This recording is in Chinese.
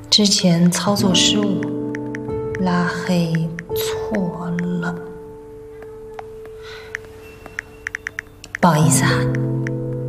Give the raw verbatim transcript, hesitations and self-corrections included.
之前操作失误，拉黑错了，不好意思啊。